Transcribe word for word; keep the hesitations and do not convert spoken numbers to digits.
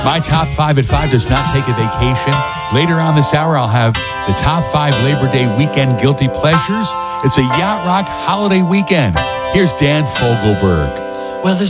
My top five at five does not take a vacation. Later on this hour, I'll have the top five Labor Day weekend guilty pleasures. It's a Yacht Rock holiday weekend. Here's Dan Fogelberg. Well, there's